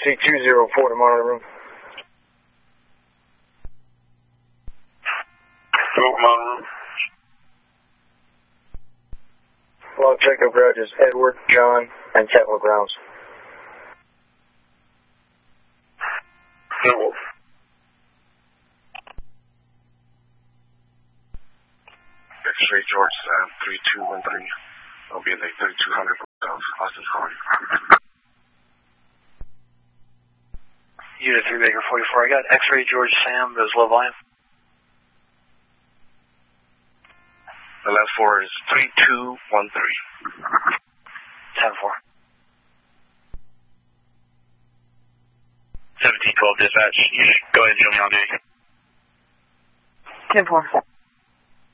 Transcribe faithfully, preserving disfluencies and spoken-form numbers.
C two zero four to monitor room. Monitor room. Long Chaco garages Edward, John, and Tetlow grounds. Edward. X-ray George Sam three two one three. I'll be at like thirty-two hundred of Austin calling. Unit three Baker forty-four. I got X-ray George Sam. Those low volume. The last four is three two one three. ten four. seventeen twelve dispatch. You should go ahead and jump on duty. ten four.